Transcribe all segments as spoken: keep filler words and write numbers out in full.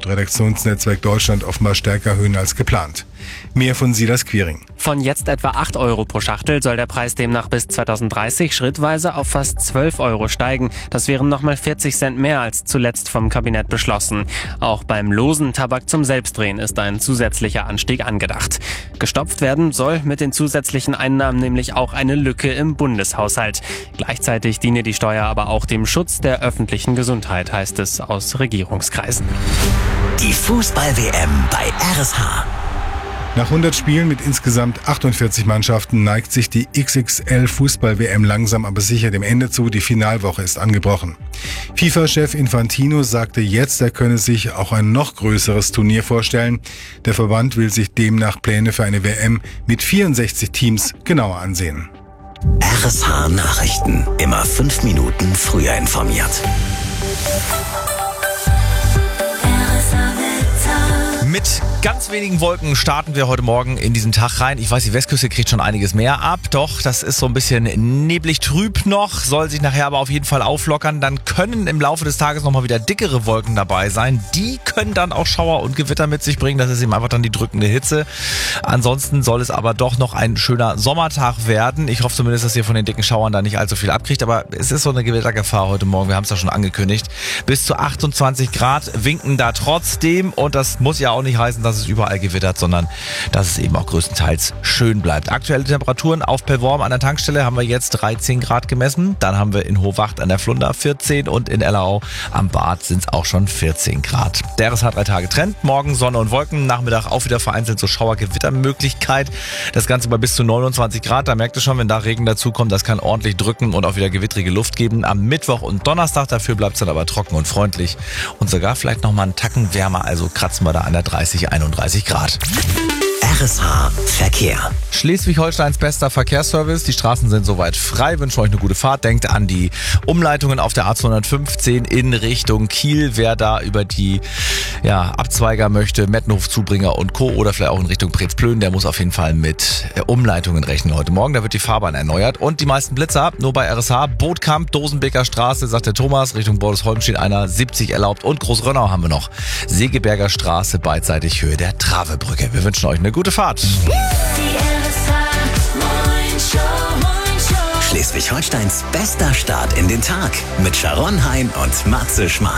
laut Redaktionsnetzwerk Deutschland offenbar stärker erhöhen als geplant. Mehr von Silas Quiring. Von jetzt etwa acht Euro pro Schachtel soll der Preis demnach bis zweitausenddreißig schrittweise auf fast zwölf Euro steigen. Das wären nochmal vierzig Cent mehr als zuletzt vom Kabinett beschlossen. Auch beim losen Tabak zum Selbstdrehen ist ein zusätzlicher Anstieg angedacht. Gestopft werden soll mit den zusätzlichen Einnahmen nämlich auch eine Lücke im Bundeshaushalt. Gleichzeitig diene die Steuer aber auch dem Schutz der öffentlichen Gesundheit, heißt es aus Regierungskreisen. Die Fußball-W M bei R S H. Nach hundert Spielen mit insgesamt achtundvierzig Mannschaften neigt sich die X X L-Fußball-W M langsam aber sicher dem Ende zu. Die Finalwoche ist angebrochen. FIFA-Chef Infantino sagte jetzt, er könne sich auch ein noch größeres Turnier vorstellen. Der Verband will sich demnach Pläne für eine W M mit vierundsechzig Teams genauer ansehen. R S H Nachrichten. Immer fünf Minuten früher informiert. Mit ganz wenigen Wolken starten wir heute Morgen in diesen Tag rein. Ich weiß, die Westküste kriegt schon einiges mehr ab. Doch, das ist so ein bisschen neblig trüb noch, soll sich nachher aber auf jeden Fall auflockern. Dann können im Laufe des Tages nochmal wieder dickere Wolken dabei sein. Die können dann auch Schauer und Gewitter mit sich bringen. Das ist eben einfach dann die drückende Hitze. Ansonsten soll es aber doch noch ein schöner Sommertag werden. Ich hoffe zumindest, dass ihr von den dicken Schauern da nicht allzu viel abkriegt. Aber es ist so eine Gewittergefahr heute Morgen. Wir haben es ja schon angekündigt. Bis zu achtundzwanzig Grad winken da trotzdem. Und das muss ja auch nicht heißen, dass es überall gewittert, sondern dass es eben auch größtenteils schön bleibt. Aktuelle Temperaturen auf Pellworm an der Tankstelle haben wir jetzt dreizehn Grad gemessen. Dann haben wir in Hohwacht an der Flunder vierzehn und in Ellerau am Bad sind es auch schon vierzehn Grad. Der R S H drei Tage Trend. Morgen Sonne und Wolken. Nachmittag auch wieder vereinzelt so Schauer-Gewittermöglichkeit. Das Ganze bei bis zu neunundzwanzig Grad. Da merkt ihr schon, wenn da Regen dazukommt, das kann ordentlich drücken und auch wieder gewittrige Luft geben. Am Mittwoch und Donnerstag dafür bleibt es dann aber trocken und freundlich und sogar vielleicht noch mal einen Tacken wärmer. Also kratzen wir da an der dreißig, einunddreißig Grad. R S H Verkehr. Schleswig-Holsteins bester Verkehrsservice. Die Straßen sind soweit frei. Wünschen euch eine gute Fahrt. Denkt an die Umleitungen auf der A zweihundertfünfzehn in Richtung Kiel. Wer da über die ja, Abzweiger möchte, Mettenhof, Zubringer und Co. oder vielleicht auch in Richtung Preetz-Plön, der muss auf jeden Fall mit Umleitungen rechnen heute Morgen. Da wird die Fahrbahn erneuert. Und die meisten Blitzer nur bei R S H. Bootkamp, Dosenbeker Straße, sagt der Thomas. Richtung Bordesholm steht einer, siebzig erlaubt. Und Großrönnau haben wir noch. Segeberger Straße, beidseitig Höhe der Travebrücke. Wir wünschen euch eine gute Fahrt. Schleswig-Holsteins bester Start in den Tag mit Sharon Hein und Matze Schmark.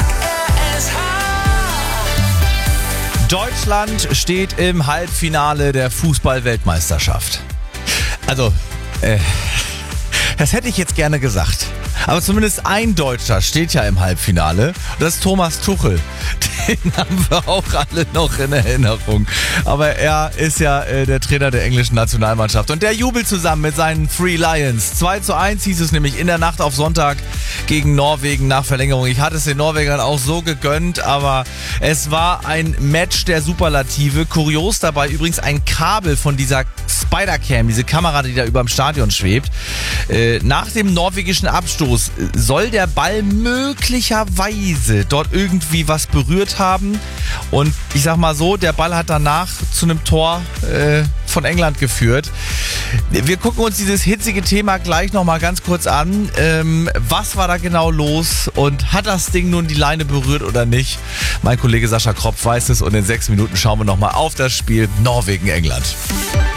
Deutschland steht im Halbfinale der Fußball-Weltmeisterschaft. Also, äh, das hätte ich jetzt gerne gesagt. Aber zumindest ein Deutscher steht ja im Halbfinale. Das ist Thomas Tuchel. Den haben wir auch alle noch in Erinnerung. Aber er ist ja äh, der Trainer der englischen Nationalmannschaft. Und der jubelt zusammen mit seinen Three Lions. zwei zu eins hieß es nämlich in der Nacht auf Sonntag gegen Norwegen nach Verlängerung. Ich hatte es den Norwegern auch so gegönnt, aber es war ein Match der Superlative. Kurios dabei übrigens ein Kabel von dieser Spider-Cam, diese Kamera, die da über dem Stadion schwebt. Äh, nach dem norwegischen Abstoß soll der Ball möglicherweise dort irgendwie was berührt haben. Und ich sag mal so, der Ball hat danach zu einem Tor äh, von England geführt. Wir gucken uns dieses hitzige Thema gleich nochmal ganz kurz an. Ähm, was war da genau los und hat das Ding nun die Leine berührt oder nicht? Mein Kollege Sascha Kropf weiß es und in sechs Minuten schauen wir nochmal auf das Spiel Norwegen-England.